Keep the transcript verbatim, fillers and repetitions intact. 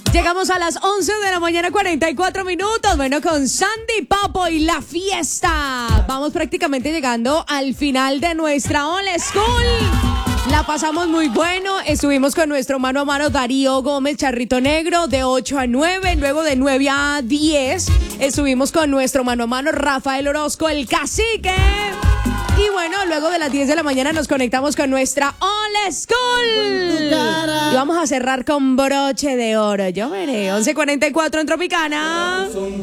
Llegamos a las once de la mañana, cuarenta y cuatro minutos. Bueno, con Sandy Papo y la fiesta. Vamos prácticamente llegando al final de nuestra Old School. La pasamos muy bueno. Estuvimos con nuestro mano a mano Darío Gómez, Charrito Negro, de ocho a nueve. Luego de nueve a diez estuvimos con nuestro mano a mano Rafael Orozco, el cacique. Y bueno, luego de las diez de la mañana nos conectamos con nuestra Old School. Y vamos a cerrar con broche de oro. Yo veré. once cuarenta y cuatro en Tropicana.